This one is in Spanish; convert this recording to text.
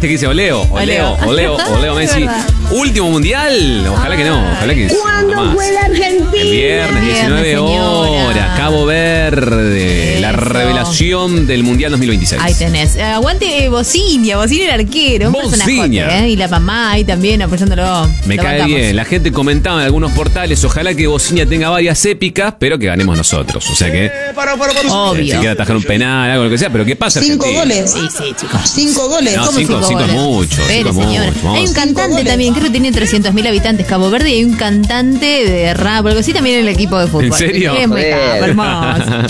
viste que dice Oleo Messi. Último mundial. Ojalá que no. Ojalá que ¿Cuándo juega Argentina? El viernes, 19 horas. Cabo Verde. La revelación del mundial 2026. Ahí tenés. Aguante Bociña el arquero. Un personaje, y la mamá ahí también apoyándolo. Me cae bien. La gente comentaba en algunos portales, ojalá que Bociña tenga varias épicas, pero que ganemos nosotros. O sea que obvio. Si quiere atajar un penal, algo lo que sea, pero ¿qué pasa? 5 goles. Sí, chicos. 5 goles. No, ¿Cómo 5 es mucho. Pero, señora, hay un cantante también, creo que tiene 300.000 habitantes Cabo Verde, y hay un cantante de rap, algo así también en el equipo de fútbol. ¿En serio? Es muy capo, hermoso.